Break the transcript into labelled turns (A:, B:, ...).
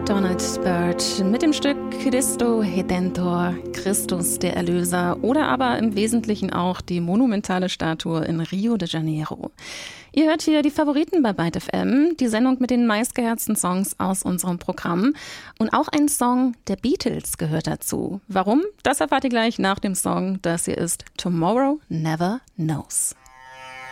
A: Donald Byrd mit dem Stück Christo Redentor, Christus der Erlöser, oder aber im Wesentlichen auch die monumentale Statue in Rio de Janeiro. Ihr hört hier die Favoriten bei Byte FM, die Sendung mit den meistgeherzten Songs aus unserem Programm. Und auch ein Song der Beatles gehört dazu. Warum? Das erfahrt ihr gleich nach dem Song. Das hier ist Tomorrow Never Knows.